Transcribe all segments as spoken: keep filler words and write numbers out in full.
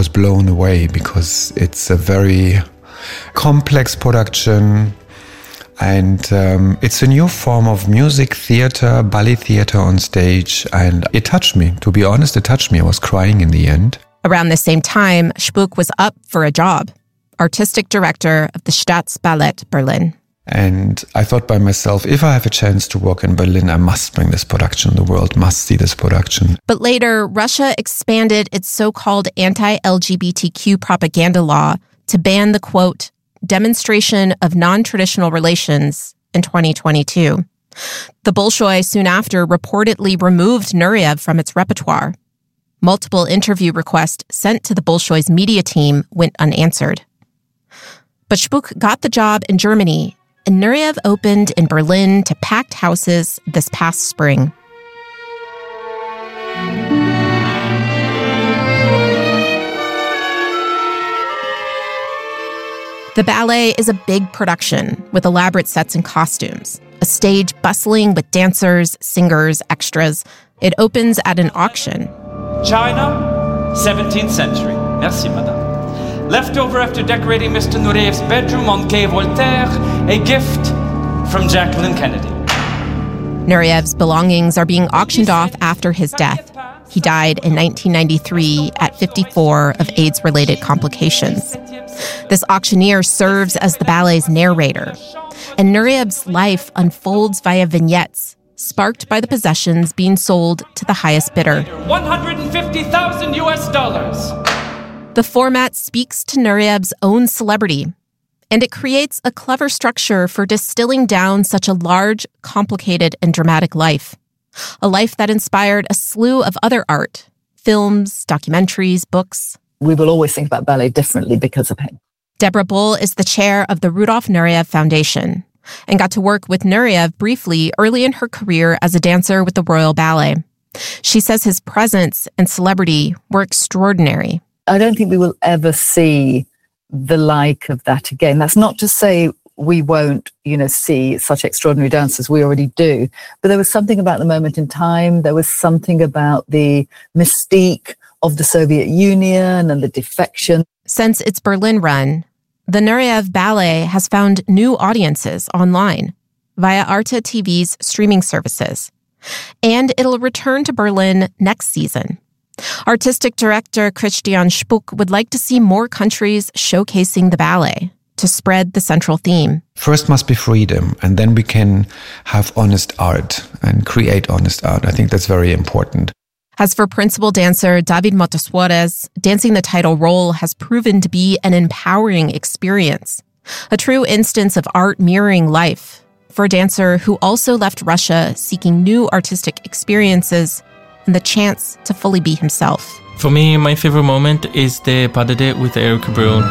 was blown away because it's a very complex production. And um, it's a new form of music theater, ballet theater on stage. And it touched me. To be honest, it touched me. I was crying in the end. Around the same time, Spuk was up for a job, artistic director of the Staatsballett Berlin. And I thought by myself, if I have a chance to work in Berlin, I must bring this production. The world must see this production. But later, Russia expanded its so-called anti-L G B T Q propaganda law to ban the, quote, demonstration of non-traditional relations in twenty twenty-two. The Bolshoi soon after reportedly removed Nureyev from its repertoire. Multiple interview requests sent to the Bolshoi's media team went unanswered. But Spuk got the job in Germany, and Nureyev opened in Berlin to packed houses this past spring. The ballet is a big production with elaborate sets and costumes, a stage bustling with dancers, singers, extras. It opens at an auction. China, seventeenth century. Merci, madame. Leftover after decorating Mister Nureyev's bedroom on Quai Voltaire, a gift from Jacqueline Kennedy. Nureyev's belongings are being auctioned off after his death. He died in nineteen ninety-three at fifty-four of AIDS-related complications. This auctioneer serves as the ballet's narrator, and Nureyev's life unfolds via vignettes, sparked by the possessions being sold to the highest bidder. one hundred fifty thousand U S dollars. The format speaks to Nureyev's own celebrity, and it creates a clever structure for distilling down such a large, complicated, and dramatic life. A life that inspired a slew of other art, films, documentaries, books. We will always think about ballet differently because of him. Deborah Bull is the chair of the Rudolf Nureyev Foundation and got to work with Nureyev briefly early in her career as a dancer with the Royal Ballet. She says his presence and celebrity were extraordinary. I don't think we will ever see the like of that again. That's not to say we won't, you know, see such extraordinary dancers. We already do. But there was something about the moment in time. There was something about the mystique of the Soviet Union and the defection. Since its Berlin run, the Nureyev Ballet has found new audiences online via Arte T V's streaming services. And it'll return to Berlin next season. Artistic director Christian Spuk would like to see more countries showcasing the ballet to spread the central theme. First must be freedom, and then we can have honest art and create honest art. I think that's very important. As for principal dancer David Motossuarez, dancing the title role has proven to be an empowering experience, a true instance of art mirroring life for a dancer who also left Russia seeking new artistic experiences and the chance to fully be himself. For me, my favorite moment is the pas de deux with Erika Bruhn.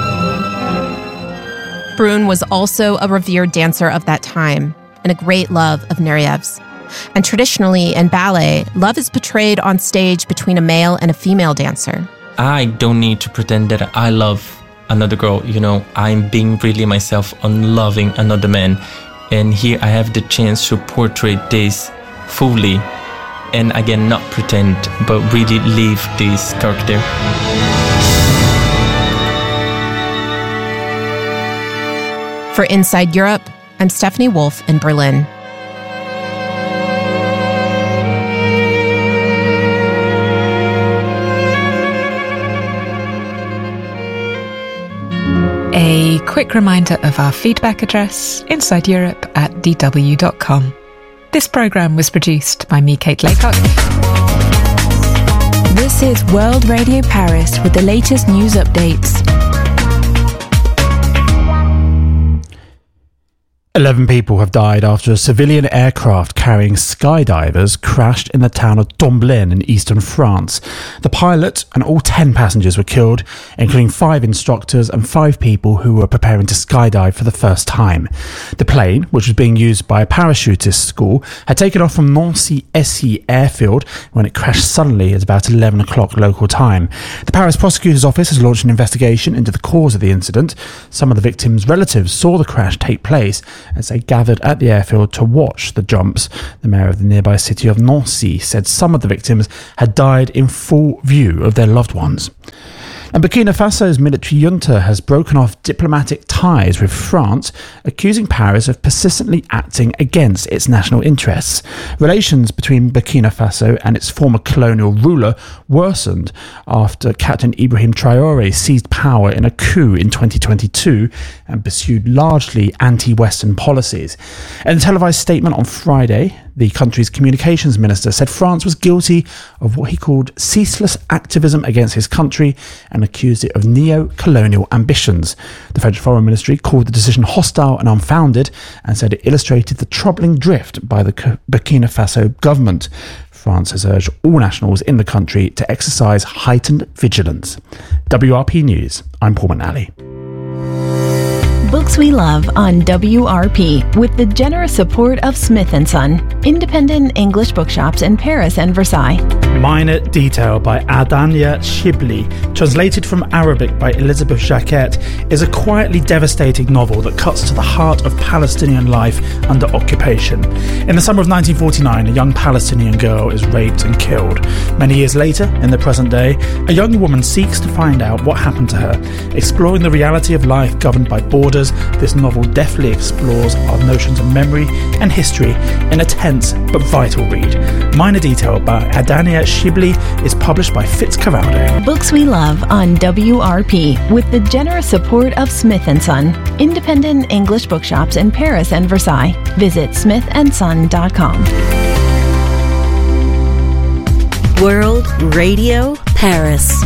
Bruhn was also a revered dancer of that time and a great love of Nureyev's. And traditionally in ballet, love is portrayed on stage between a male and a female dancer. I don't need to pretend that I love another girl. You know, I'm being really myself on loving another man. And here I have the chance to portray this fully. And again, not pretend, but really live this character. For Inside Europe, I'm Stephanie Wolf in Berlin. A quick reminder of our feedback address, inside europe at d w dot com. This programme was produced by me, Kate Laycock. This is World Radio Paris with the latest news updates. Eleven people have died after a civilian aircraft carrying skydivers crashed in the town of Domblin in eastern France. The pilot and all ten passengers were killed, including five instructors and five people who were preparing to skydive for the first time. The plane, which was being used by a parachutist school, had taken off from Nancy-Essy airfield when it crashed suddenly at about eleven o'clock local time. The Paris prosecutor's office has launched an investigation into the cause of the incident. Some of the victims' relatives saw the crash take place as they gathered at the airfield to watch the jumps. The mayor of the nearby city of Nancy said some of the victims had died in full view of their loved ones. And Burkina Faso's military junta has broken off diplomatic ties with France, accusing Paris of persistently acting against its national interests. Relations between Burkina Faso and its former colonial ruler worsened after Captain Ibrahim Traoré seized power in a coup in twenty twenty-two and pursued largely anti-Western policies. In a televised statement on Friday, the country's communications minister said France was guilty of what he called ceaseless activism against his country and accused it of neo-colonial ambitions. The French Foreign Ministry called the decision hostile and unfounded and said it illustrated the troubling drift by the Burkina Faso government. France has urged all nationals in the country to exercise heightened vigilance. W R P News, I'm Paul McNally. Books we love on W R P with the generous support of Smith and Son, independent English bookshops in Paris and Versailles. Minor Detail by Adania Shibli, translated from Arabic by Elizabeth Jacquet, is a quietly devastating novel that cuts to the heart of Palestinian life under occupation. In the summer of nineteen forty-nine, a young Palestinian girl is raped and killed. Many years later, in the present day, a young woman seeks to find out what happened to her. Exploring the reality of life governed by borders, this novel deftly explores our notions of memory and history in a tense but vital read. Minor Detail by Adania Shibli is published by Fitzcarraldo. Books we love on W R P with the generous support of Smith and Son, independent English bookshops in Paris and Versailles. Visit smith and son dot com. World Radio Paris.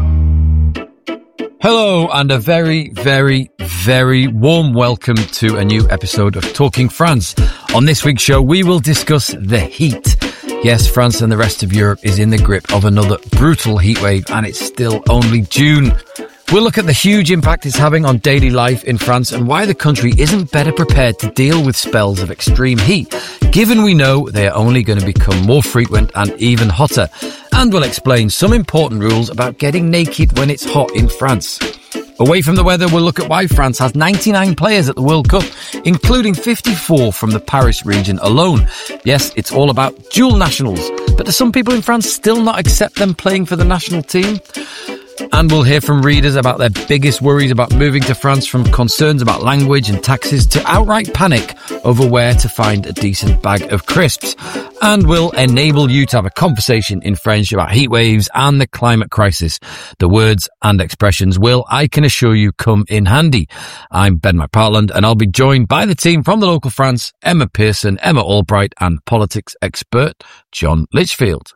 Hello and a very, very, very warm welcome to a new episode of Talking France. On this week's show, we will discuss the heat. Yes, France and the rest of Europe is in the grip of another brutal heatwave, and it's still only June. We'll look at the huge impact it's having on daily life in France and why the country isn't better prepared to deal with spells of extreme heat, given we know they are only going to become more frequent and even hotter. And we'll explain some important rules about getting naked when it's hot in France. Away from the weather, we'll look at why France has ninety-nine players at the World Cup, including fifty-four from the Paris region alone. Yes, it's all about dual nationals, but do some people in France still not accept them playing for the national team? And we'll hear from readers about their biggest worries about moving to France, from concerns about language and taxes to outright panic over where to find a decent bag of crisps. And we'll enable you to have a conversation in French about heat waves and the climate crisis. The words and expressions will, I can assure you, come in handy. I'm Ben McPartland, and I'll be joined by the team from the local France, Emma Pearson, Emma Albright, and politics expert John Litchfield.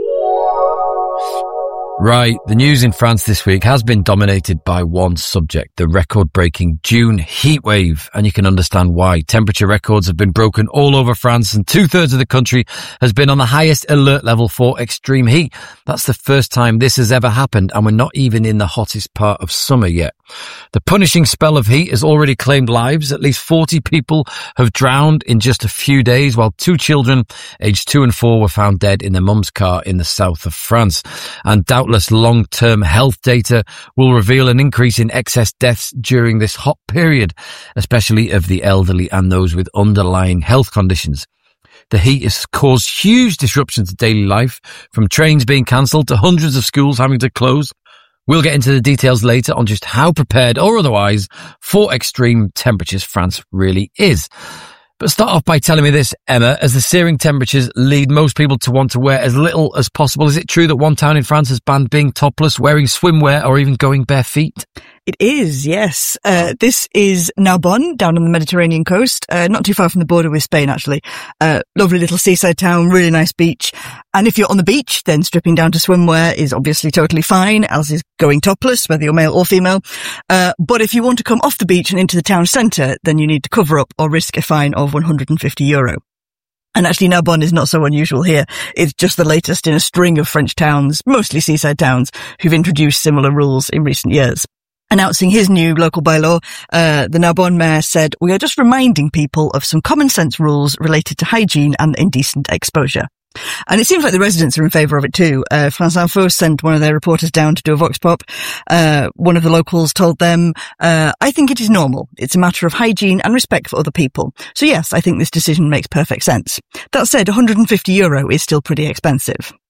Right, the news in France this week has been dominated by one subject, the record-breaking June heatwave, and you can understand why. Temperature records have been broken all over France, and two-thirds of the country has been on the highest alert level for extreme heat. That's the first time this has ever happened, and we're not even in the hottest part of summer yet. The punishing spell of heat has already claimed lives. At least forty people have drowned in just a few days, while two children, aged two and four, were found dead in their mum's car in the south of France. And doubtless long-term health data will reveal an increase in excess deaths during this hot period, especially of the elderly and those with underlying health conditions. The heat has caused huge disruptions to daily life, from trains being cancelled to hundreds of schools having to close. We'll get into the details later on just how prepared or otherwise for extreme temperatures France really is. But start off by telling me this, Emma, as the searing temperatures lead most people to want to wear as little as possible, is it true that one town in France has banned being topless, wearing swimwear, or even going bare feet? It is, yes. Uh, this is Narbonne, down on the Mediterranean coast, uh, not too far from the border with Spain, actually. Uh, lovely little seaside town, really nice beach. And if you're on the beach, then stripping down to swimwear is obviously totally fine, as is going topless, whether you're male or female. Uh, but if you want to come off the beach and into the town centre, then you need to cover up or risk a fine of one hundred fifty euro. And actually, Narbonne is not so unusual here. It's just the latest in a string of French towns, mostly seaside towns, who've introduced similar rules in recent years. Announcing his new local bylaw, uh, the Narbonne mayor said, "We are just reminding people of some common sense rules related to hygiene and indecent exposure." And it seems like the residents are in favour of it too. Uh, France Info sent one of their reporters down to do a vox pop. Uh, one of the locals told them, uh, "I think it is normal. It's a matter of hygiene and respect for other people. So yes, I think this decision makes perfect sense." That said, one hundred fifty euro is still pretty expensive.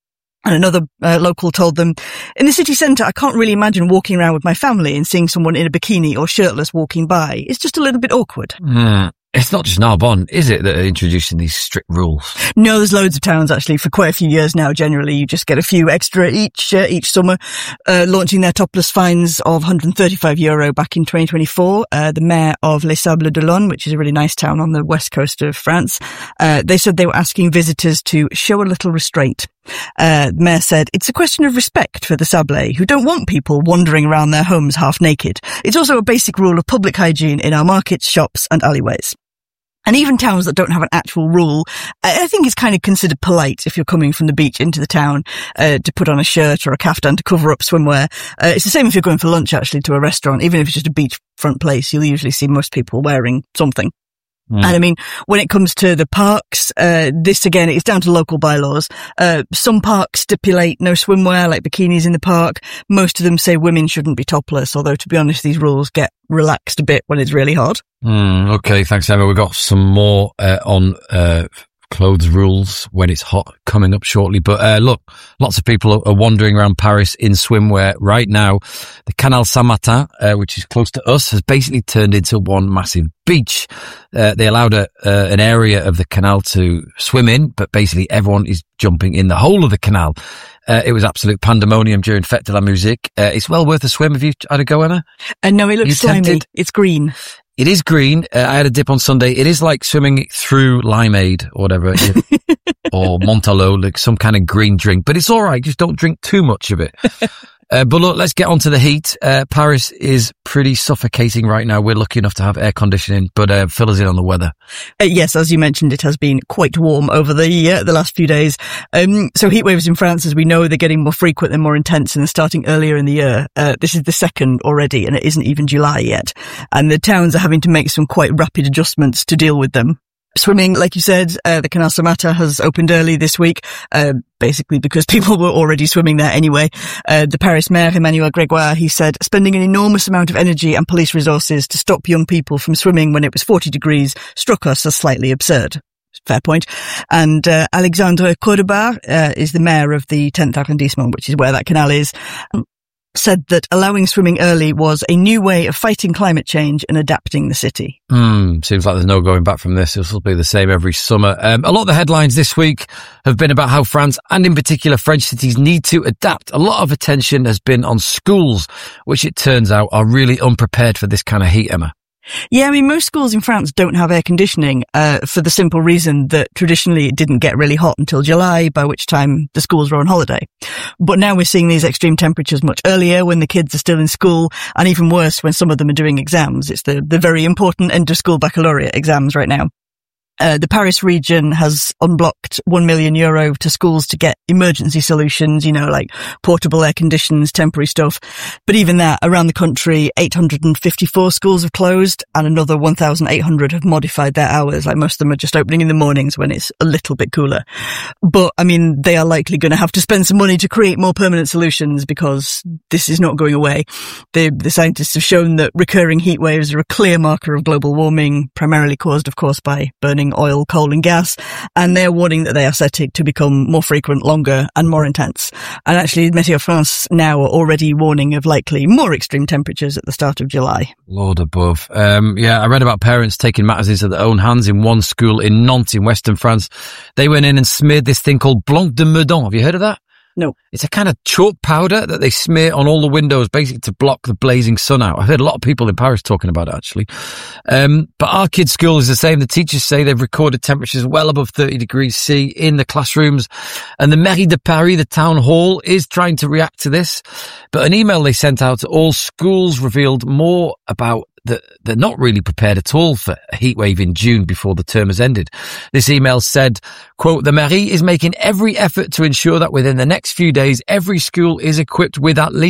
And another uh, local told them, in the city centre, I can't really imagine walking around with my family and seeing someone in a bikini or shirtless walking by. It's just a little bit awkward. Mm. It's not just Narbonne, is it, that are introducing these strict rules? No, there's loads of towns, actually, for quite a few years now. Generally, you just get a few extra each uh, each summer, uh, launching their topless fines of one hundred thirty-five euro back in twenty twenty-four. Uh, the mayor of Les Sables d'Olonne, which is a really nice town on the west coast of France, uh, they said they were asking visitors to show a little restraint. Uh, the mayor said, it's a question of respect for the Sablés, who don't want people wandering around their homes half naked. It's also a basic rule of public hygiene in our markets, shops and alleyways. And even towns that don't have an actual rule, I think it's kind of considered polite if you're coming from the beach into the town uh, to put on a shirt or a caftan to cover up swimwear. Uh, it's the same if you're going for lunch, actually, to a restaurant. Even if it's just a beachfront place, you'll usually see most people wearing something. Mm. And I mean, when it comes to the parks, uh, this again, it's down to local bylaws. Uh, some parks stipulate no swimwear, like bikinis in the park. Most of them say women shouldn't be topless, although to be honest, these rules get relaxed a bit when it's really hot. Mm, okay, thanks, Emma. We've got some more uh, on uh, clothes rules when it's hot coming up shortly. But uh, look, lots of people are wandering around Paris in swimwear right now. The Canal Saint-Martin, uh, which is close to us, has basically turned into one massive beach. Uh, they allowed a, uh, an area of the canal to swim in, but basically everyone is jumping in the whole of the canal. Uh, it was absolute pandemonium during Fête de la Musique. Uh, it's well worth a swim. Have you had a go, Emma? Uh, no, it looks slimy. Tempted? It's green. It is green. Uh, I had a dip on Sunday. It is like swimming through Limeade or whatever, or Montalot, like some kind of green drink. But it's all right. Just don't drink too much of it. Uh, but look, let's get on to the heat. Uh, Paris is pretty suffocating right now. We're lucky enough to have air conditioning, but uh, fill us in on the weather. Uh, yes, as you mentioned, it has been quite warm over the uh, the last few days. Um, so heat waves in France, as we know, they're getting more frequent and more intense, and they're starting earlier in the year. Uh, this is the second already, and it isn't even July yet. And the towns are having to make some quite rapid adjustments to deal with them. Swimming, like you said, uh, the Canal Saint-Martin has opened early this week, uh, basically because people were already swimming there anyway. Uh, the Paris mayor, Emmanuel Grégoire, he said, spending an enormous amount of energy and police resources to stop young people from swimming when it was forty degrees struck us as slightly absurd. Fair point. And uh, Alexandre Cordoba uh, is the mayor of the tenth arrondissement, which is where that canal is, said that allowing swimming early was a new way of fighting climate change and adapting the city. Mm, seems like there's no going back from this. This will be the same every summer. Um, a lot of the headlines this week have been about how France, and in particular French cities, need to adapt. A lot of attention has been on schools, which it turns out are really unprepared for this kind of heat, Emma. Yeah, I mean, most schools in France don't have air conditioning, uh, for the simple reason that traditionally it didn't get really hot until July, by which time the schools were on holiday. But now we're seeing these extreme temperatures much earlier when the kids are still in school, and even worse when some of them are doing exams. It's the, the very important end of school baccalaureate exams right now. Uh, the Paris region has unblocked one million euro to schools to get emergency solutions, you know, like portable air conditions, temporary stuff. But even that, around the country, eight hundred fifty-four schools have closed and another one thousand eight hundred have modified their hours. Like most of them are just opening in the mornings when it's a little bit cooler. But, I mean, they are likely going to have to spend some money to create more permanent solutions because this is not going away. The, the scientists have shown that recurring heat waves are a clear marker of global warming, primarily caused, of course, by burning oil, coal and gas, and they're warning that they are set to become more frequent, longer and more intense. And actually, Météo France now are already warning of likely more extreme temperatures at the start of July. Lord above. Um, yeah, I read about parents taking matters into their own hands in one school in Nantes in western France. They went in and smeared this thing called Blanc de Meudon. Have you heard of that? No. It's a kind of chalk powder that they smear on all the windows, basically to block the blazing sun out. I've heard a lot of people in Paris talking about it, actually. Um, but our kids' school is the same. The teachers say they've recorded temperatures well above thirty degrees C in the classrooms. And the Mairie de Paris, the town hall, is trying to react to this. But an email they sent out to all schools revealed more about that they're not really prepared at all for a heatwave in June before the term has ended. This email said, quote, the Mairie is making every effort to ensure that within the next few days, every school is equipped with at least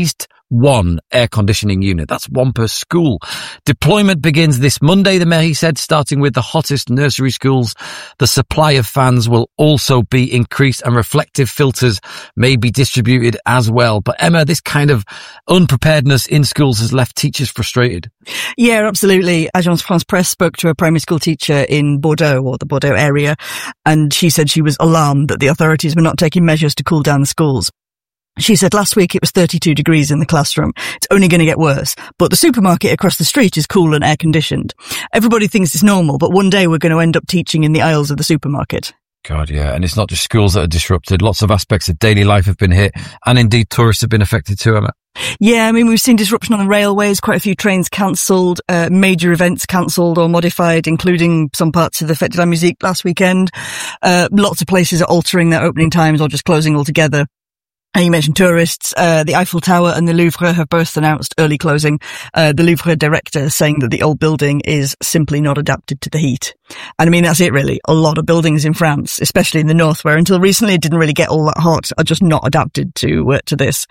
one air conditioning unit. That's one per school. Deployment begins this Monday, the Mairie said, starting with the hottest nursery schools. The supply of fans will also be increased and reflective filters may be distributed as well. But Emma, this kind of unpreparedness in schools has left teachers frustrated. Yeah, absolutely. Agence France Presse spoke to a primary school teacher in Bordeaux, or the Bordeaux area, and she said she was alarmed that the authorities were not taking measures to cool down the schools. She said last week it was thirty-two degrees in the classroom. It's only going to get worse. But the supermarket across the street is cool and air conditioned. Everybody thinks it's normal, but one day we're going to end up teaching in the aisles of the supermarket. God, yeah. And it's not just schools that are disrupted. Lots of aspects of daily life have been hit. And indeed, tourists have been affected too, Emma. Yeah, I mean, we've seen disruption on the railways, quite a few trains cancelled, uh, major events cancelled or modified, including some parts of the Fête de la Musique last weekend. Uh, lots of places are altering their opening times or just closing altogether. And you mentioned tourists. Uh, the Eiffel Tower and the Louvre have both announced early closing. Uh, the Louvre director saying that the old building is simply not adapted to the heat. And I mean, that's it really. A lot of buildings in France, especially in the north, where until recently it didn't really get all that hot, are just not adapted to, uh, to this.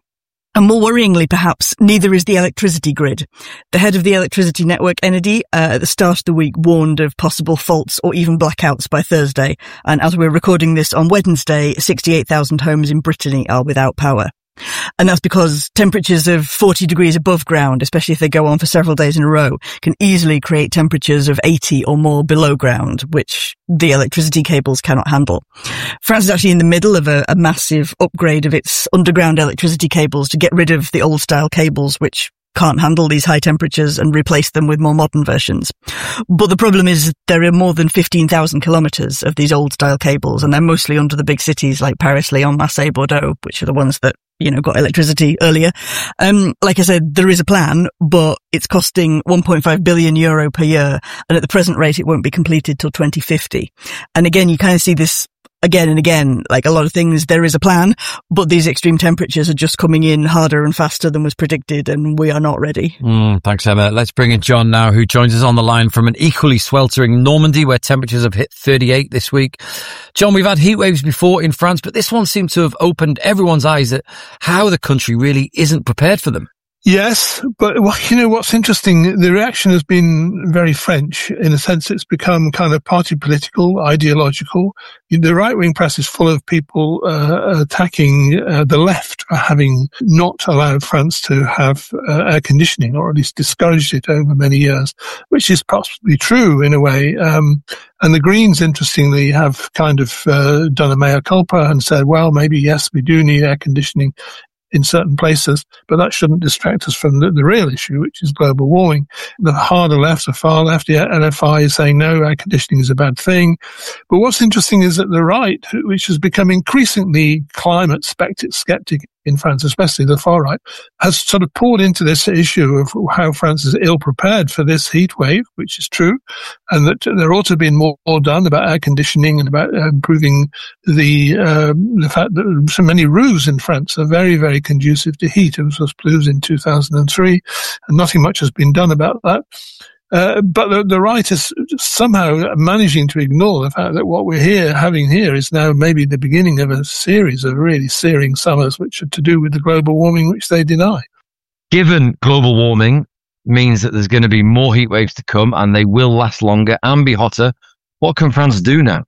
And more worryingly, perhaps, neither is the electricity grid. The head of the electricity network, Enedis, uh, at the start of the week warned of possible faults or even blackouts by Thursday. And as we're recording this on Wednesday, sixty-eight thousand homes in Brittany are without power. And that's because temperatures of forty degrees above ground, especially if they go on for several days in a row, can easily create temperatures of eighty or more below ground, which the electricity cables cannot handle. France is actually in the middle of a, a massive upgrade of its underground electricity cables to get rid of the old style cables, which can't handle these high temperatures, and replace them with more modern versions. But the problem is there are more than fifteen thousand kilometres of these old style cables, and they're mostly under the big cities like Paris, Lyon, Marseille, Bordeaux, which are the ones that, you know, got electricity earlier. Um, like I said, there is a plan, but it's costing one point five billion euro per year. And at the present rate, it won't be completed till twenty fifty. And again, you kind of see this again and again, like a lot of things, there is a plan, but these extreme temperatures are just coming in harder and faster than was predicted, and we are not ready. Mm, thanks, Emma. Let's bring in John now, who joins us on the line from an equally sweltering Normandy, where temperatures have hit thirty-eight this week. John, we've had heat waves before in France, but this one seemed to have opened everyone's eyes at how the country really isn't prepared for them. Yes, but you know what's interesting, the reaction has been very French. In a sense, it's become kind of party political, ideological. The right-wing press is full of people uh, attacking uh, the left for having not allowed France to have uh, air conditioning, or at least discouraged it over many years, which is possibly true in a way. Um, and the Greens, interestingly, have kind of uh, done a mea culpa and said, well, maybe, yes, we do need air conditioning in certain places, but that shouldn't distract us from the, the real issue, which is global warming. The harder left, the far left, the L F I is saying no, air conditioning is a bad thing. But what's interesting is that the right, which has become increasingly climate skeptic in France, especially the far right, has sort of poured into this issue of how France is ill prepared for this heat wave, which is true, and that there ought to have been more, more done about air conditioning and about uh, improving the um, the fact that so many roofs in France are very, very conducive to heat. It was Toulouse in two thousand three, and nothing much has been done about that. Uh, but the, the right is somehow managing to ignore the fact that what we're here having here is now maybe the beginning of a series of really searing summers, which are to do with the global warming, which they deny. Given global warming means that there's going to be more heat waves to come, and they will last longer and be hotter, what can France do now?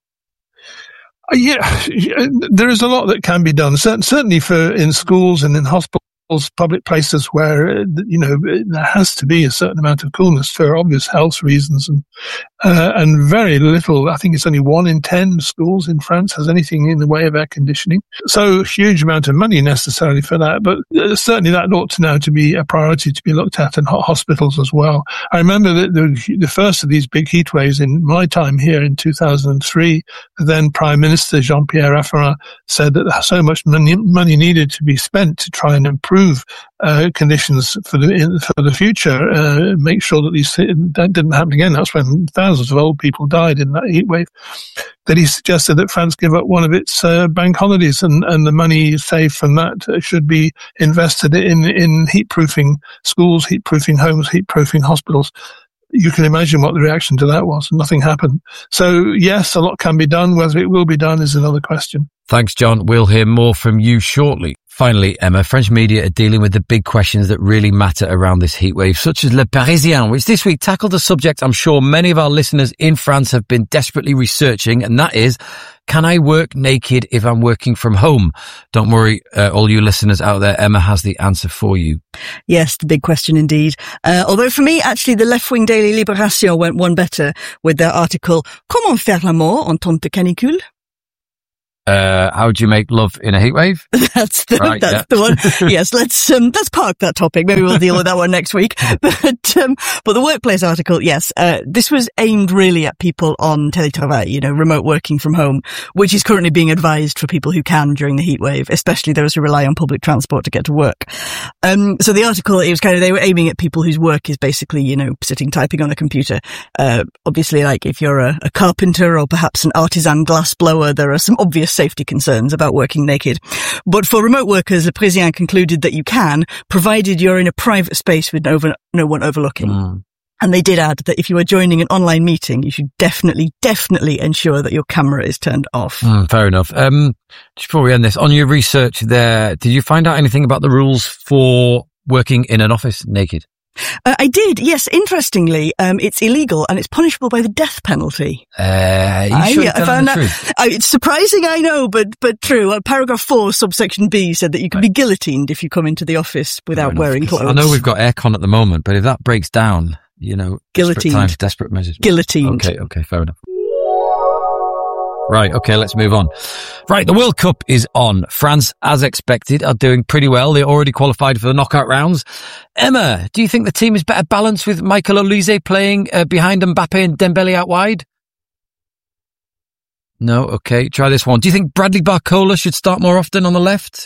Uh, yeah, there is a lot that can be done. Certainly for in schools and in hospitals, public places where, you know, there has to be a certain amount of coolness for obvious health reasons, and uh, and very little, I think it's only one in ten schools in France has anything in the way of air conditioning. So huge amount of money necessarily for that, but uh, certainly that ought to now to be a priority to be looked at in hospitals as well. I remember that the, the first of these big heat waves in my time here in two thousand three, then Prime Minister Jean-Pierre Raffarin said that so much money, money needed to be spent to try and improve uh, conditions for the for the future, uh, make sure that these that didn't happen again. That's when thousands of old people died in that heat wave. That he suggested that France give up one of its uh, bank holidays, and, and the money saved from that should be invested in in heat-proofing schools, heat-proofing homes, heat-proofing hospitals. You can imagine what the reaction to that was. Nothing happened. So yes, a lot can be done. Whether it will be done is another question. Thanks, John. We'll hear more from you shortly. Finally, Emma, French media are dealing with the big questions that really matter around this heatwave, such as Le Parisien, which this week tackled a subject I'm sure many of our listeners in France have been desperately researching, and that is, can I work naked if I'm working from home? Don't worry, uh, all you listeners out there, Emma has the answer for you. Yes, the big question indeed. Uh, although for me, actually, the left-wing daily Libération went one better with their article, Comment faire l'amour en temps de canicule? Uh, how do you make love in a heatwave? That's the, right, that's yeah. the one. Yes, let's, um, let's park that topic. Maybe we'll deal with that one next week. But, um, but the workplace article, yes, uh, this was aimed really at people on télétravail, you know, remote working from home, which is currently being advised for people who can during the heatwave, especially those who rely on public transport to get to work. Um, so the article, it was kind of, they were aiming at people whose work is basically, you know, sitting typing on a computer. Uh, obviously, like if you're a, a carpenter or perhaps an artisan glass blower, there are some obvious safety concerns about working naked. But for remote workers, Le Parisien concluded that you can, provided you're in a private space with no, over, no one overlooking. Mm. And they did add that if you are joining an online meeting, you should definitely, definitely ensure that your camera is turned off. Mm, fair enough. Um, just before we end this, on your research there, did you find out anything about the rules for working in an office naked? Uh, I did, yes. Interestingly, um, it's illegal and it's punishable by the death penalty. Uh, you should have done the truth. Uh, it's surprising, I know, but but true. Uh, paragraph four, subsection B, said that you can right. be guillotined if you come into the office without wearing clothes. I know we've got aircon at the moment, but if that breaks down, you know, guillotined. Desperate times, desperate measures. Guillotined. Okay, okay, fair enough. Right, okay, let's move on. Right, the World Cup is on. France, as expected, are doing pretty well. They already qualified for the knockout rounds. Emma, do you think the team is better balanced with Michael Olise playing uh, behind Mbappe and Dembele out wide? No, okay, try this one. Do you think Bradley Barcola should start more often on the left?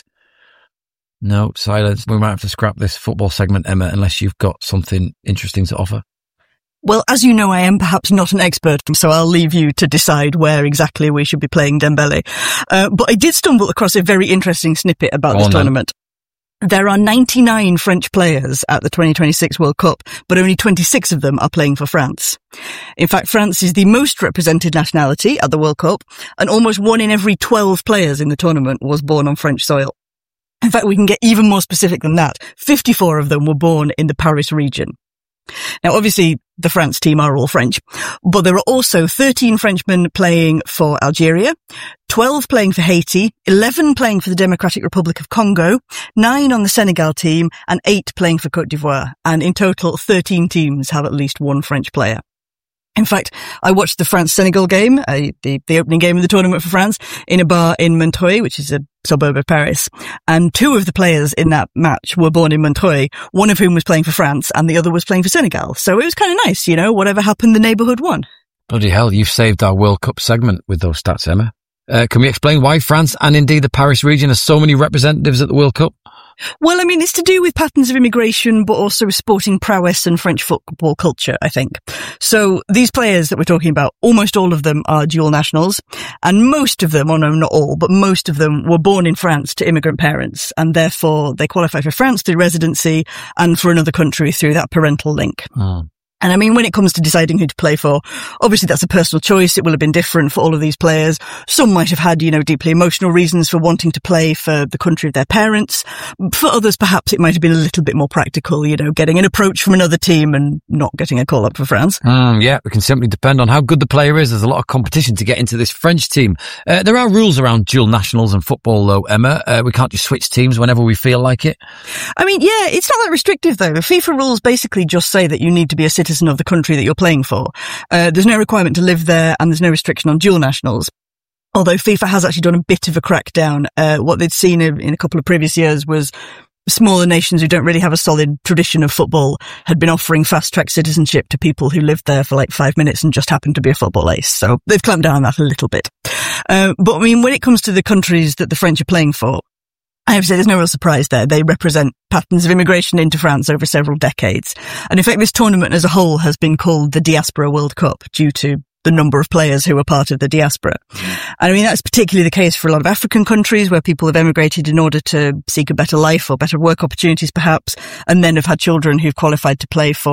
No, silence. We might have to scrap this football segment, Emma, unless you've got something interesting to offer. Well, as you know, I am perhaps not an expert, so I'll leave you to decide where exactly we should be playing Dembele. Uh, but I did stumble across a very interesting snippet about Go this on, tournament. Then. There are ninety-nine French players at the twenty twenty-six World Cup, but only twenty-six of them are playing for France. In fact, France is the most represented nationality at the World Cup, and almost one in every twelve players in the tournament was born on French soil. In fact, we can get even more specific than that. fifty-four of them were born in the Paris region. Now, obviously, the France team are all French, but there are also thirteen Frenchmen playing for Algeria, twelve playing for Haiti, eleven playing for the Democratic Republic of Congo, nine on the Senegal team, and eight playing for Côte d'Ivoire. And in total, thirteen teams have at least one French player. In fact, I watched the France-Senegal game, uh, the, the opening game of the tournament for France, in a bar in Montreuil, which is a suburb of Paris. And two of the players in that match were born in Montreuil, one of whom was playing for France and the other was playing for Senegal. So it was kind of nice, you know, whatever happened, the neighbourhood won. Bloody hell, you've saved our World Cup segment with those stats, Emma. Uh, can we explain why France and indeed the Paris region has so many representatives at the World Cup? Well, I mean, it's to do with patterns of immigration, but also with sporting prowess and French football culture, I think. So these players that we're talking about, almost all of them are dual nationals, and most of them, or no, not all, but most of them were born in France to immigrant parents, and therefore they qualify for France through residency and for another country through that parental link. Oh. And I mean, when it comes to deciding who to play for, obviously that's a personal choice. It will have been different for all of these players. Some might have had, you know, deeply emotional reasons for wanting to play for the country of their parents. For others, perhaps it might have been a little bit more practical, you know, getting an approach from another team and not getting a call up for France. Mm, yeah, it can simply depend on how good the player is. There's a lot of competition to get into this French team. Uh, there are rules around dual nationals and football, though, Emma. Uh, we can't just switch teams whenever we feel like it. I mean, yeah, it's not that restrictive, though. The FIFA rules basically just say that you need to be a citizen of the country that you're playing for. Uh, there's no requirement to live there and there's no restriction on dual nationals. Although FIFA has actually done a bit of a crackdown. Uh, what they'd seen in, in a couple of previous years was smaller nations who don't really have a solid tradition of football had been offering fast-track citizenship to people who lived there for like five minutes and just happened to be a football ace. So they've clamped down on that a little bit. Uh, but I mean, when it comes to the countries that the French are playing for, I have to say there's no real surprise there. They represent patterns of immigration into France over several decades. And in fact, this tournament as a whole has been called the Diaspora World Cup due to the number of players who are part of the diaspora. And I mean, that's particularly the case for a lot of African countries where people have emigrated in order to seek a better life or better work opportunities perhaps, and then have had children who've qualified to play for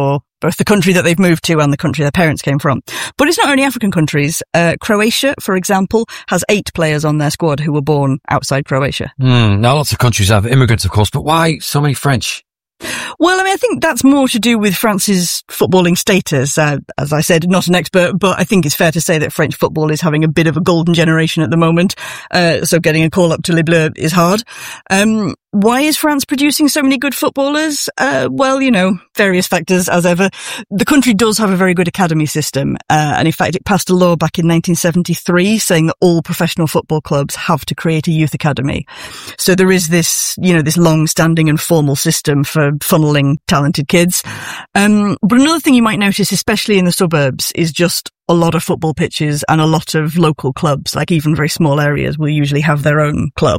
both the country that they've moved to and the country their parents came from. But it's not only African countries. Uh, Croatia, for example, has eight players on their squad who were born outside Croatia. Mm, now, lots of countries have immigrants, of course, but why so many French? Well, I mean, I think that's more to do with France's footballing status. Uh, as I said, not an expert, but I think it's fair to say that French football is having a bit of a golden generation at the moment. Uh, so getting a call up to Les Bleus is hard. Um, why is France producing so many good footballers? Uh, well, you know, various factors as ever. The country does have a very good academy system. Uh, and in fact, it passed a law back in nineteen seventy-three saying that all professional football clubs have to create a youth academy. So there is this, you know, this long-standing and formal system for funneling talented kids. Um, but another thing you might notice, especially in the suburbs, is just a lot of football pitches and a lot of local clubs, like even very small areas will usually have their own club.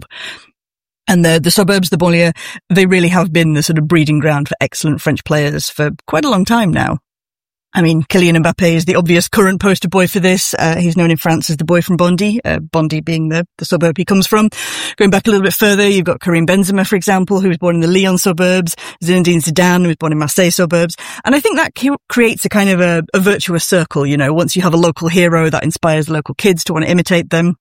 And the, the suburbs, the banlieue, they really have been the sort of breeding ground for excellent French players for quite a long time now. I mean, Kylian Mbappé is the obvious current poster boy for this. Uh, he's known in France as the boy from Bondy, uh, Bondy being the, the suburb he comes from. Going back a little bit further, you've got Karim Benzema, for example, who was born in the Lyon suburbs, Zinedine Zidane, who was born in Marseille suburbs. And I think that c- creates a kind of a, a virtuous circle, you know, once you have a local hero that inspires local kids to want to imitate them.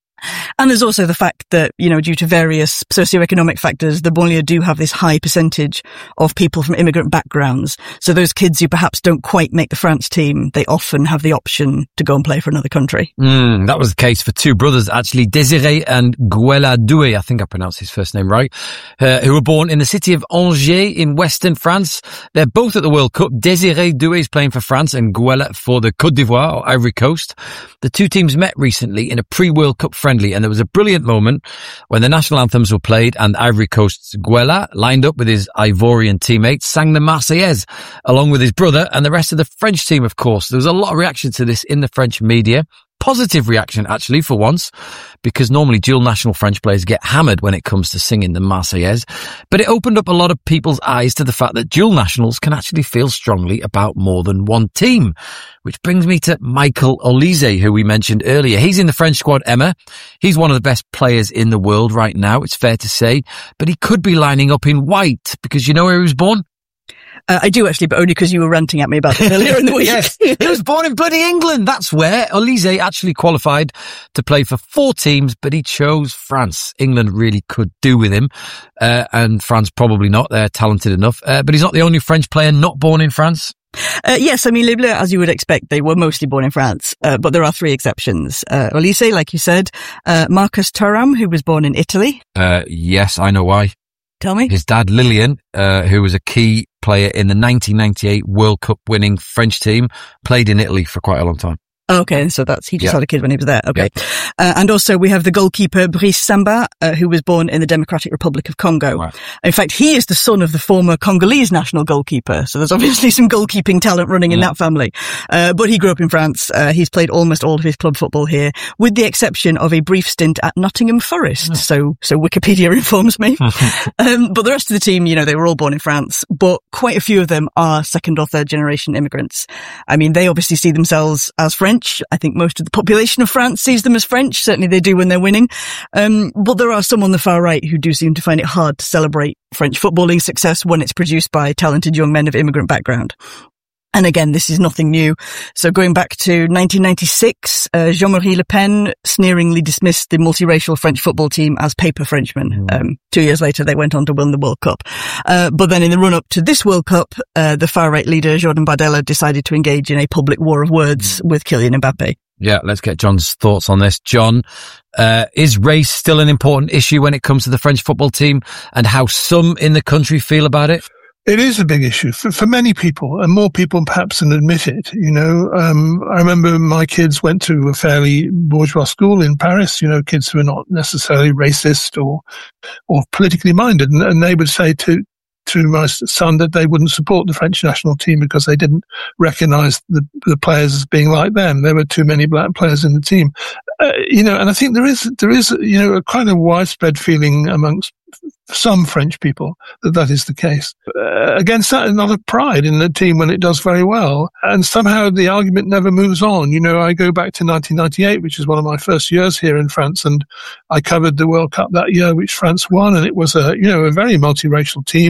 And there's also the fact that, you know, due to various socioeconomic factors, the banlieue do have this high percentage of people from immigrant backgrounds. So those kids who perhaps don't quite make the France team, they often have the option to go and play for another country. Mm, that was the case for two brothers, actually, Désiré and Guela Doué, I think I pronounced his first name right, uh, who were born in the city of Angers in western France. They're both at the World Cup. Désiré Doué is playing for France and Guela for the Côte d'Ivoire, or Ivory Coast. The two teams met recently in a pre-World Cup friendly, and there was a brilliant moment when the national anthems were played and Ivory Coast's Guela, lined up with his Ivorian teammates, sang the Marseillaise along with his brother and the rest of the French team, of course. There was a lot of reaction to this in the French media. Positive reaction, actually, for once, because normally dual national French players get hammered when it comes to singing the Marseillaise. But it opened up a lot of people's eyes to the fact that dual nationals can actually feel strongly about more than one team. Which brings me to Michael Olise, who we mentioned earlier. He's in the French squad, Emma. He's one of the best players in the world right now, it's fair to say. But he could be lining up in white, because you know where he was born? Uh, I do actually, but only because you were ranting at me about it earlier in the week. Yes, he was born in bloody England. That's where Olise actually qualified to play for four teams, but he chose France. England really could do with him, uh, and France probably not. They're talented enough, uh, but he's not the only French player not born in France. Uh, yes, I mean, Les Bleus, as you would expect, they were mostly born in France, uh, but there are three exceptions. Uh, Olise, like you said, uh, Marcus Thuram, who was born in Italy. Uh, yes, I know why. Tell me. His dad, Lilian, uh, who was a key player in the nineteen ninety-eight World Cup winning French team, played in Italy for quite a long time. Okay, so that's, he just yeah. had a kid when he was there. Okay. Yeah. Uh, and also we have the goalkeeper Brice Samba, uh, who was born in the Democratic Republic of Congo. Wow. In fact, he is the son of the former Congolese national goalkeeper. So there's obviously some goalkeeping talent running in yeah. that family. Uh, but he grew up in France. Uh, he's played almost all of his club football here, with the exception of a brief stint at Nottingham Forest. Oh. So, so Wikipedia informs me. um, but the rest of the team, you know, they were all born in France, but quite a few of them are second or third generation immigrants. I mean, they obviously see themselves as French. I think most of the population of France sees them as French. Certainly they do when they're winning. Um, but there are some on the far right who do seem to find it hard to celebrate French footballing success when it's produced by talented young men of immigrant background. And again, this is nothing new. So going back to nineteen ninety-six, uh, Jean-Marie Le Pen sneeringly dismissed the multiracial French football team as paper Frenchmen. Mm. Um, two years later, they went on to win the World Cup. Uh, but then in the run-up to this World Cup, uh, the far-right leader, Jordan Bardella, decided to engage in a public war of words with Kylian Mbappé. Yeah, let's get John's thoughts on this. John, uh, is race still an important issue when it comes to the French football team and how some in the country feel about it? It is a big issue for, for many people, and more people perhaps than admit it. You know, um, I remember my kids went to a fairly bourgeois school in Paris, you know, kids who are not necessarily racist or, or politically minded. And, and they would say to, to my son that they wouldn't support the French national team because they didn't recognize the, the players as being like them. There were too many black players in the team. Uh, you know, and I think there is, there is, you know, a kind of widespread feeling amongst some French people that that is the case. Uh, against that, another pride in the team when it does very well. And somehow the argument never moves on. You know, I go back to nineteen ninety-eight, which is one of my first years here in France, and I covered the World Cup that year, which France won. And it was a, you know, a very multiracial team,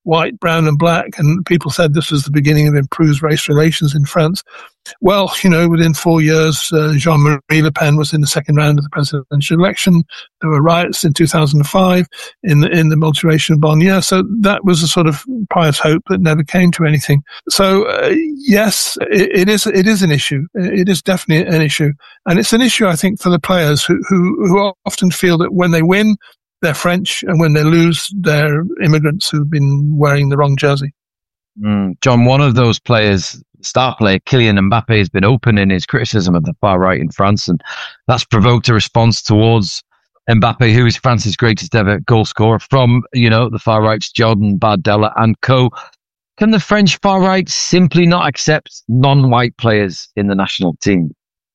white, brown and black, and people said this was the beginning of improved race relations in France. Well, you know, within four years, uh, Jean-Marie Le Pen was in the second round of the presidential election. There were riots in two thousand five in the, in the multiracial banlieue. So that was a sort of pious hope that never came to anything. So, uh, yes, it, it is, it is an issue. It is definitely an issue. And it's an issue, I think, for the players who, who, who often feel that when they win, they're French, and when they lose, they're immigrants who've been wearing the wrong jersey. Mm, John, one of those players, star player Kylian Mbappe, has been open in his criticism of the far right in France, and that's provoked a response towards Mbappe, who is France's greatest ever goal scorer, from, you know, the far right's Jordan Bardella and co. Can the French far right simply not accept non-white players in the national team?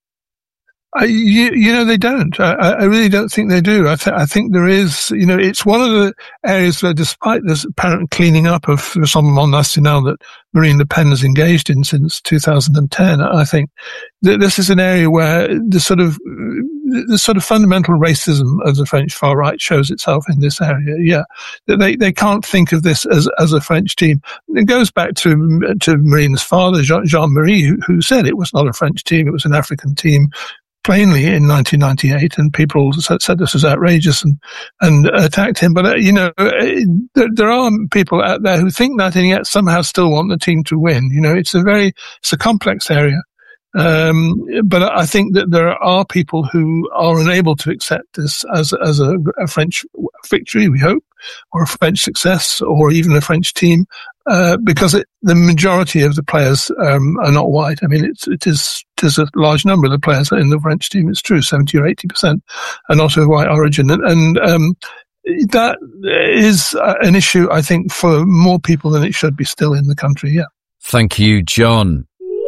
I, you, you know, they don't. I, I really don't think they do. I, th- I think there is, you know, it's one of the areas where, despite this apparent cleaning up of Rassemblement National that Marine Le Pen has engaged in since two thousand ten, I think that this is an area where the sort of the sort of fundamental racism of the French far right shows itself in this area. Yeah, they they can't think of this as as a French team. It goes back to to Marine's father, Jean, Jean-Marie, who, who said it was not a French team; it was an African team. Plainly in nineteen ninety-eight, and people said, said this was outrageous and and attacked him. But uh, you know, uh, there, there are people out there who think that, and yet somehow still want the team to win. You know, it's a very it's a complex area. Um, but I think that there are people who are unable to accept this as as a, a French victory, we hope, or a French success, or even a French team, uh, because it, the majority of the players um, are not white. I mean, it's, it is it is a large number of the players in the French team. It's true, seventy or eighty percent are not of white origin, and, and um, that is an issue, I think, for more people than it should be still in the country. Yeah. Thank you, John.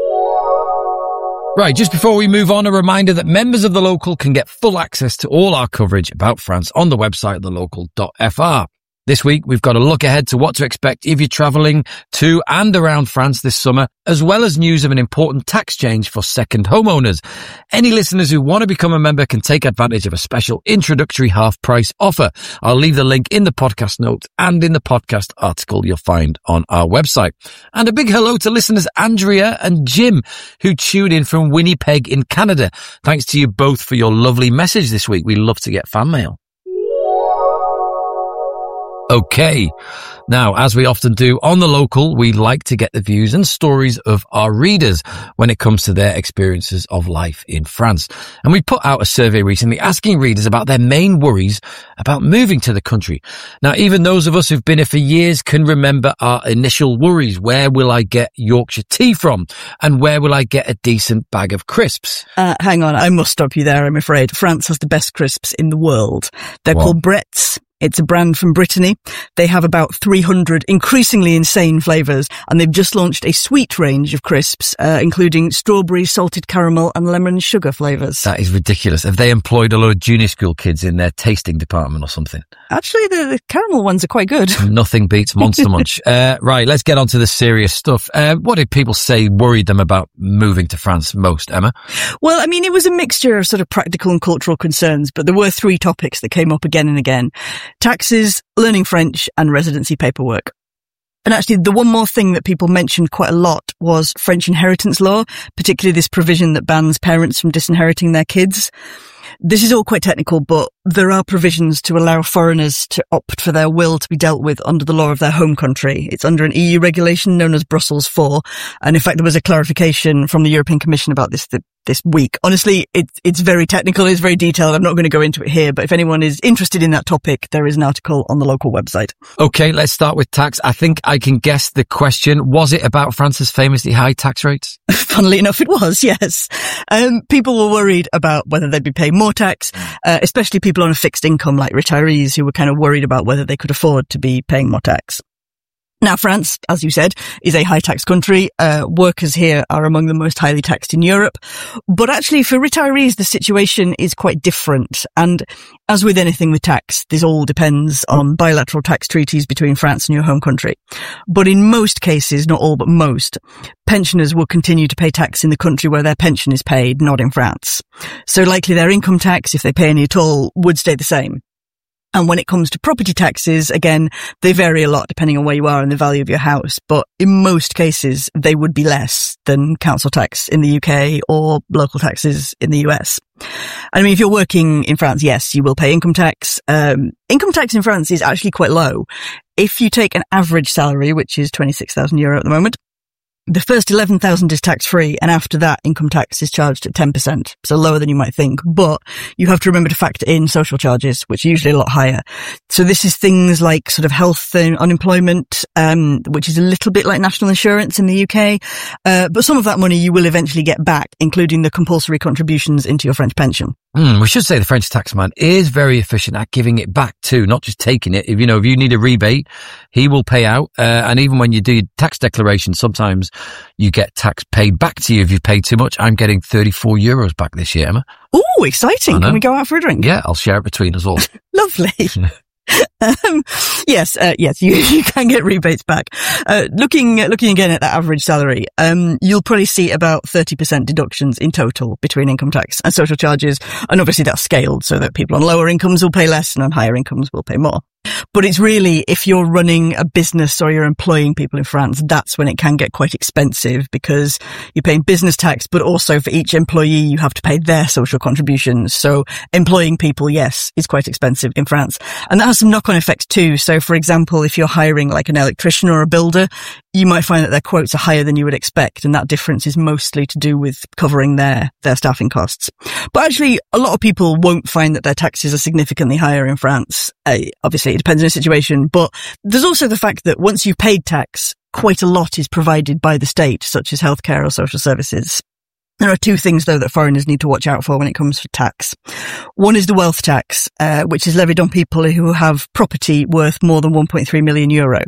Right, just before we move on, a reminder that members of The Local can get full access to all our coverage about France on the website the local dot f r. This week, we've got a look ahead to what to expect if you're travelling to and around France this summer, as well as news of an important tax change for second homeowners. Any listeners who want to become a member can take advantage of a special introductory half-price offer. I'll leave the link in the podcast notes and in the podcast article you'll find on our website. And a big hello to listeners Andrea and Jim, who tune in from Winnipeg in Canada. Thanks to you both for your lovely message this week. We love to get fan mail. Okay. Now, as we often do on The Local, we like to get the views and stories of our readers when it comes to their experiences of life in France. And we put out a survey recently asking readers about their main worries about moving to the country. Now, even those of us who've been here for years can remember our initial worries. Where will I get Yorkshire tea from? And where will I get a decent bag of crisps? Uh, hang on, I must stop you there, I'm afraid. France has the best crisps in the world. They're what? called Bretts. It's a brand from Brittany. They have about three hundred increasingly insane flavours, and they've just launched a sweet range of crisps, uh, including strawberry, salted caramel and lemon sugar flavours. That is ridiculous. Have they employed a lot of junior school kids in their tasting department or something? Actually, the, the caramel ones are quite good. Nothing beats Monster Munch. Uh, right, let's get on to the serious stuff. Uh, what did people say worried them about moving to France most, Emma? Well, I mean, it was a mixture of sort of practical and cultural concerns, but there were three topics that came up again and again. Taxes, learning French, and residency paperwork. And actually, the one more thing that people mentioned quite a lot was French inheritance law, particularly this provision that bans parents from disinheriting their kids. This is all quite technical, but there are provisions to allow foreigners to opt for their will to be dealt with under the law of their home country. It's under an E U regulation known as Brussels four. And in fact, there was a clarification from the European Commission about this th- this week. Honestly, it's, it's very technical. It's very detailed. I'm not going to go into it here, but if anyone is interested in that topic, there is an article on the local website. Okay, let's start with tax. I think I can guess the question. Was it about France's famously high tax rates? Funnily enough, it was, yes. Um, people were worried about whether they'd be paying more tax, uh, especially people on a fixed income like retirees who were kind of worried about whether they could afford to be paying more tax. Now, France, as you said, is a high-tax country. Uh, workers here are among the most highly taxed in Europe. But actually, for retirees, the situation is quite different. And as with anything with tax, this all depends on bilateral tax treaties between France and your home country. But in most cases, not all but most, pensioners will continue to pay tax in the country where their pension is paid, not in France. So likely their income tax, if they pay any at all, would stay the same. And when it comes to property taxes, again, they vary a lot depending on where you are and the value of your house. But in most cases, they would be less than council tax in the U K or local taxes in the U S. I mean, if you're working in France, yes, you will pay income tax. Um, income tax in France is actually quite low. If you take an average salary, which is twenty-six thousand euro at the moment, the first eleven thousand is tax-free, and after that, income tax is charged at ten percent, so lower than you might think. But you have to remember to factor in social charges, which are usually a lot higher. So this is things like sort of health and unemployment, um, which is a little bit like national insurance in the U K. Uh, but some of that money you will eventually get back, including the compulsory contributions into your French pension. Mm, we should say the French taxman is very efficient at giving it back too, not just taking it. If you know, if you need a rebate, he will pay out. Uh, and even when you do your tax declaration, sometimes you get tax paid back to you if you've paid too much. I'm getting thirty-four euros back this year, Emma. Oh, exciting. Can we go out for a drink? Yeah, I'll share it between us all. Lovely. Um, yes, uh, yes, you, you can get rebates back. Uh, looking, looking again at that average salary, um, you'll probably see about thirty percent deductions in total between income tax and social charges. And obviously that's scaled so that people on lower incomes will pay less and on higher incomes will pay more. But it's really, if you're running a business or you're employing people in France, that's when it can get quite expensive because you're paying business tax, but also for each employee, you have to pay their social contributions. So employing people, yes, is quite expensive in France. And that has some knock-on effects too. So for example, if you're hiring like an electrician or a builder, you might find that their quotes are higher than you would expect. And that difference is mostly to do with covering their, their staffing costs. But actually, a lot of people won't find that their taxes are significantly higher in France. Uh, obviously, it depends on the situation. But there's also the fact that once you've paid tax, quite a lot is provided by the state, such as healthcare or social services. There are two things, though, that foreigners need to watch out for when it comes to tax. One is the wealth tax, uh, which is levied on people who have property worth more than one point three million euro.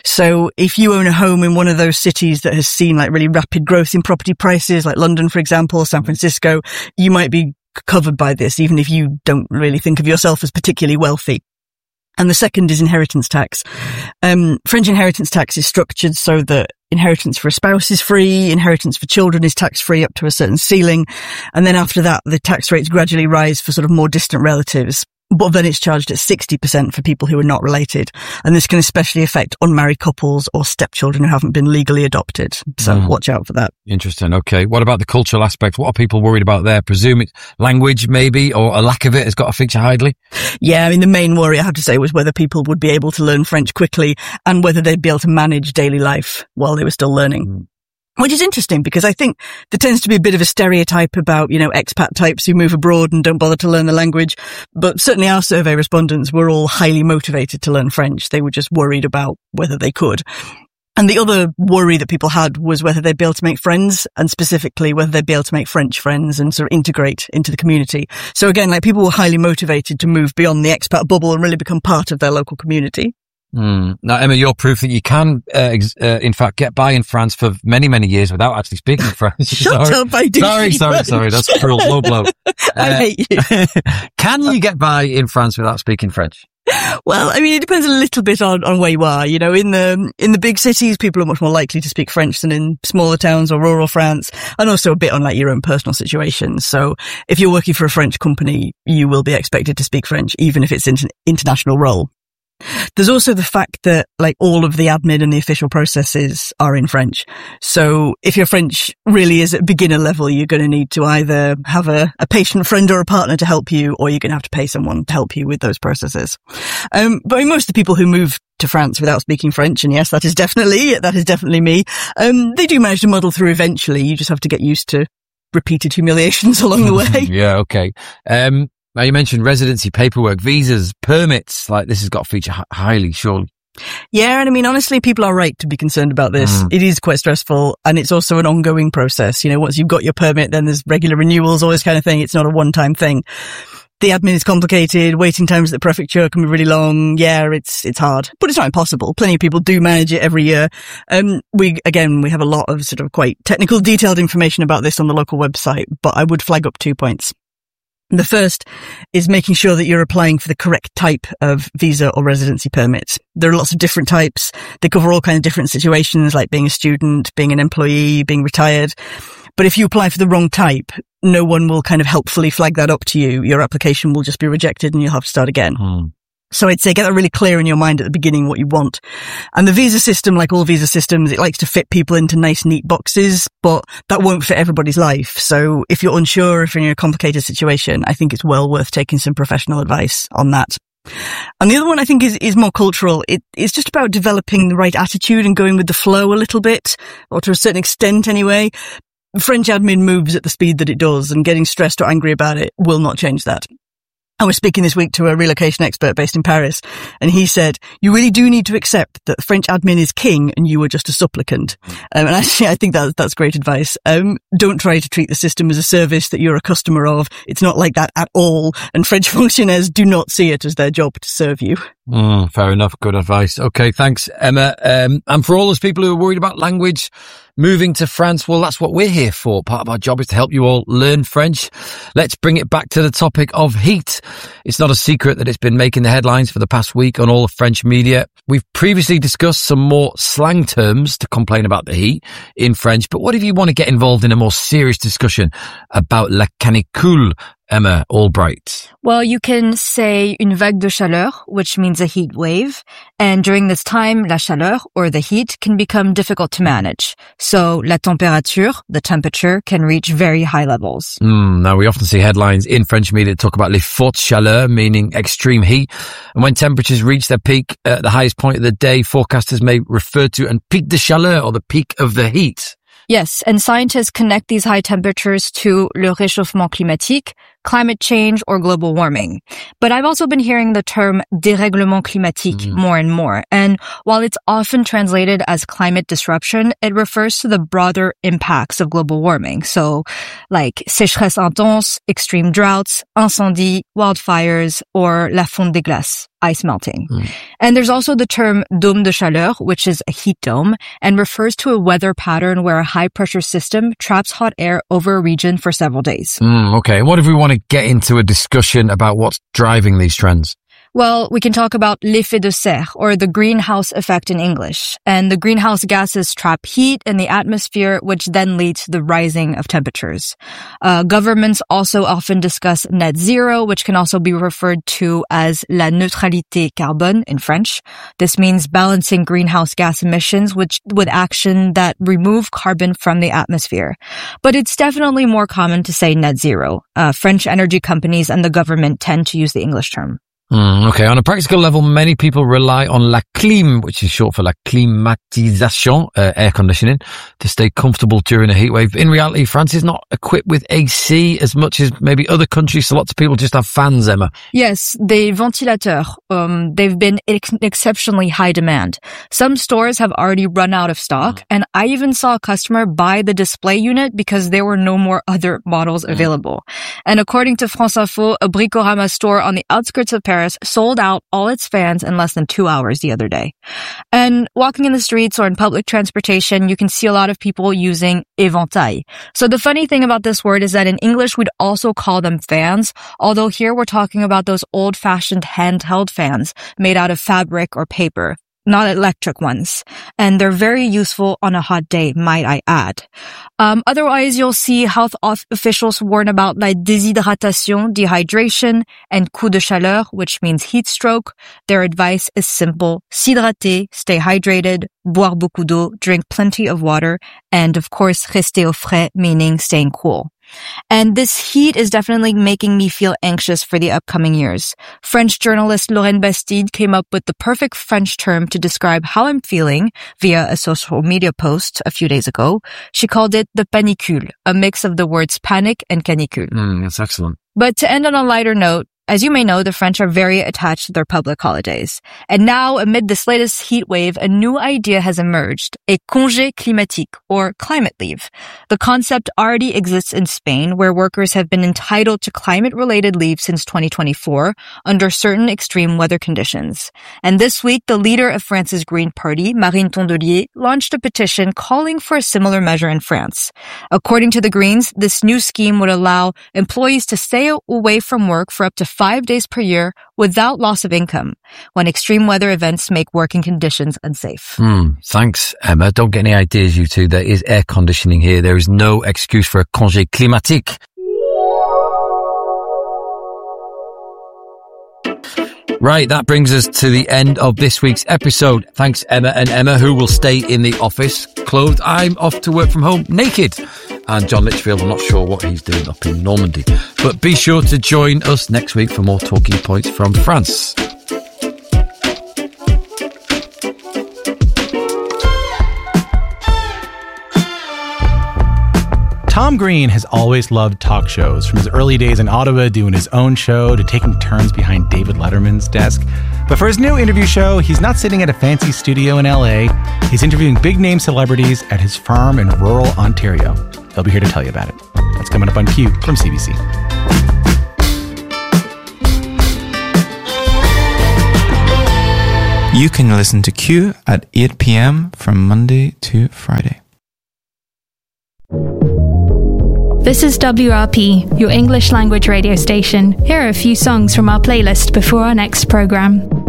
So if you own a home in one of those cities that has seen like really rapid growth in property prices, like London, for example, San Francisco, you might be covered by this, even if you don't really think of yourself as particularly wealthy. And the second is inheritance tax. Um, French inheritance tax is structured so that inheritance for a spouse is free, inheritance for children is tax-free up to a certain ceiling, and then after that, the tax rates gradually rise for sort of more distant relatives. But then it's charged at sixty percent for people who are not related. And this can especially affect unmarried couples or stepchildren who haven't been legally adopted. So mm. watch out for that. Interesting. Okay. What about the cultural aspect? What are people worried about there? Presume it's language maybe, or a lack of it has got to feature highly? Yeah, I mean, the main worry I have to say was whether people would be able to learn French quickly and whether they'd be able to manage daily life while they were still learning. Mm. Which is interesting because I think there tends to be a bit of a stereotype about, you know, expat types who move abroad and don't bother to learn the language. But certainly our survey respondents were all highly motivated to learn French. They were just worried about whether they could. And the other worry that people had was whether they'd be able to make friends, and specifically whether they'd be able to make French friends and sort of integrate into the community. So again, like people were highly motivated to move beyond the expat bubble and really become part of their local community. Mm. Now, Emma, you're proof that you can, uh, ex- uh, in fact, get by in France for many, many years without actually speaking French. Shut sorry. up, I do. Sorry, sorry, French. sorry. That's cruel. Low blow. Uh, I hate you. Can you get by in France without speaking French? Well, I mean, it depends a little bit on, on where you are. You know, in the, in the big cities, people are much more likely to speak French than in smaller towns or rural France, and also a bit on like your own personal situation. So if you're working for a French company, you will be expected to speak French, even if it's an international role. There's also the fact that like all of the admin and the official processes are in French. So if your French really is at beginner level, you're going to need to either have a, a patient friend or a partner to help you, or you're going to have to pay someone to help you with those processes. Um, but I mean, most of the people who move to France without speaking French, and yes, that is definitely, that is definitely me, um, they do manage to muddle through eventually. You just have to get used to repeated humiliations along the way. Yeah, okay. Um, Now, you mentioned residency paperwork, visas, permits. Like, this has got to feature h- highly, surely. Yeah, and I mean, honestly, people are right to be concerned about this. Mm. It is quite stressful, and it's also an ongoing process. You know, once you've got your permit, then there's regular renewals, all this kind of thing. It's not a one-time thing. The admin is complicated. Waiting times at the prefecture can be really long. Yeah, it's it's hard, but it's not impossible. Plenty of people do manage it every year. Um, we again, we have a lot of sort of quite technical, detailed information about this on the local website, but I would flag up two points. The first is making sure that you're applying for the correct type of visa or residency permits. There are lots of different types. They cover all kinds of different situations, like being a student, being an employee, being retired. But if you apply for the wrong type, no one will kind of helpfully flag that up to you. Your application will just be rejected and you'll have to start again. Hmm. So I'd say get that really clear in your mind at the beginning what you want. And the visa system, like all visa systems, it likes to fit people into nice, neat boxes, but that won't fit everybody's life. So if you're unsure, if you're in a complicated situation, I think it's well worth taking some professional advice on that. And the other one I think is, is more cultural. It, it's just about developing the right attitude and going with the flow a little bit, or to a certain extent anyway. French admin moves at the speed that it does, and getting stressed or angry about it will not change that. I was speaking this week to a relocation expert based in Paris, and he said, you really do need to accept that French admin is king and you are just a supplicant. Um, and actually, I think that, that's great advice. Um, don't try to treat the system as a service that you're a customer of. It's not like that at all. And French functionaries do not see it as their job to serve you. Mm, fair enough. Good advice. Okay, thanks, Emma. Um, and for all those people who are worried about language, moving to France, well, that's what we're here for. Part of our job is to help you all learn French. Let's bring it back to the topic of heat. It's not a secret that it's been making the headlines for the past week on all the French media. We've previously discussed some more slang terms to complain about the heat in French, but what if you want to get involved in a more serious discussion about la canicule? Emma Albright. Well, you can say une vague de chaleur, which means a heat wave. And during this time, la chaleur, or the heat, can become difficult to manage. So, la température, the temperature, can reach very high levels. Mm, now, we often see headlines in French media that talk about les fortes chaleurs, meaning extreme heat. And when temperatures reach their peak at the highest point of the day, forecasters may refer to un pic de chaleur, or the peak of the heat. Yes, and scientists connect these high temperatures to le réchauffement climatique, climate change, or global warming. But I've also been hearing the term dérèglement climatique mm. more and more. And while it's often translated as climate disruption, it refers to the broader impacts of global warming. So like sécheresse intense, extreme droughts, incendies, wildfires, or la fonte des glaces, ice melting. Mm. And there's also the term dôme de chaleur, which is a heat dome, and refers to a weather pattern where a high-pressure system traps hot air over a region for several days. Mm, okay, what if we want to get into a discussion about what's driving these trends? Well, we can talk about l'effet de serre, or the greenhouse effect in English. And the greenhouse gases trap heat in the atmosphere, which then leads to the rising of temperatures. Uh, governments also often discuss net zero, which can also be referred to as la neutralité carbone in French. This means balancing greenhouse gas emissions which, with action that remove carbon from the atmosphere. But it's definitely more common to say net zero. Uh, French energy companies and the government tend to use the English term. Mm, okay, on a practical level, many people rely on la clim, which is short for la climatisation, uh, air conditioning, to stay comfortable during a heat wave. In reality, France is not equipped with A C as much as maybe other countries, so lots of people just have fans, Emma. Yes, the ventilateurs, um, they've been ex- exceptionally high demand. Some stores have already run out of stock, mm. and I even saw a customer buy the display unit because there were no more other models mm. available. And according to France Info, a Bricorama store on the outskirts of Paris sold out all its fans in less than two hours the other day. And walking in the streets or in public transportation, you can see a lot of people using éventail. So the funny thing about this word is that in English, we'd also call them fans, although here we're talking about those old-fashioned handheld fans made out of fabric or paper, not electric ones. And they're very useful on a hot day, might I add. Um, otherwise, you'll see health officials warn about la déshydratation, dehydration, and coup de chaleur, which means heat stroke. Their advice is simple. S'hydrater, stay hydrated, boire beaucoup d'eau, drink plenty of water, and of course, rester au frais, meaning staying cool. And this heat is definitely making me feel anxious for the upcoming years. French journalist Lorraine Bastide came up with the perfect French term to describe how I'm feeling via a social media post a few days ago. She called it the panicule, a mix of the words panic and canicule. Mm, that's excellent. But to end on a lighter note, as you may know, the French are very attached to their public holidays. And now, amid this latest heat wave, a new idea has emerged, a congé climatique, or climate leave. The concept already exists in Spain, where workers have been entitled to climate-related leave since twenty twenty-four, under certain extreme weather conditions. And this week, the leader of France's Green Party, Marine Tondelier, launched a petition calling for a similar measure in France. According to the Greens, this new scheme would allow employees to stay away from work for up to five days per year without loss of income when extreme weather events make working conditions unsafe. Mm, thanks, Emma. Don't get any ideas, you two. There is air conditioning here. There is no excuse for a congé climatique. Right, that brings us to the end of this week's episode. Thanks, Emma and Emma, who will stay in the office clothed. I'm off to work from home naked. And John Litchfield, I'm not sure what he's doing up in Normandy. But be sure to join us next week for more talking points from France. Tom Green has always loved talk shows, from his early days in Ottawa doing his own show to taking turns behind David Letterman's desk. But for his new interview show, he's not sitting at a fancy studio in L A. He's interviewing big-name celebrities at his farm in rural Ontario. He'll be here to tell you about it. That's coming up on Q from C B C. You can listen to Q at eight p.m. from Monday to Friday. This is W R P, your English language radio station. Here are a few songs from our playlist before our next programme.